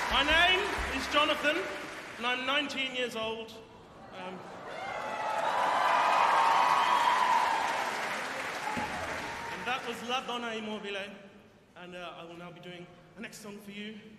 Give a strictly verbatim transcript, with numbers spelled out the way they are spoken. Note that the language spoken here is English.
My name is Jonathan, and I'm nineteen years old. Um, and that was La Donna Immobile, and uh, I will now be doing the next song for you.